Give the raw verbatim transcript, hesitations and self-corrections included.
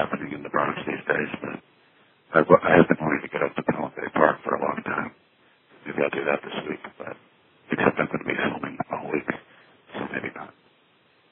happening in the Bronx these days. But I, I have been